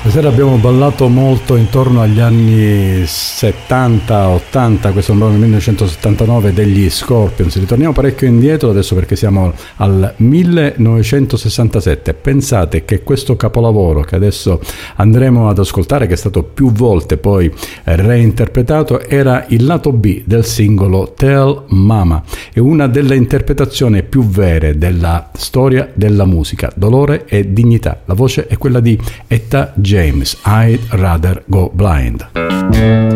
Stasera abbiamo ballato molto intorno agli anni 70-80, questo è un brano del 1979 degli Scorpions. Ritorniamo parecchio indietro adesso perché siamo al 1967. Pensate che questo capolavoro che adesso andremo ad ascoltare, che è stato più volte poi reinterpretato, era il lato B del singolo Tell Mama. È una delle interpretazioni più vere della storia della musica, dolore e dignità. La voce è quella di Etta James, I'd Rather Go Blind.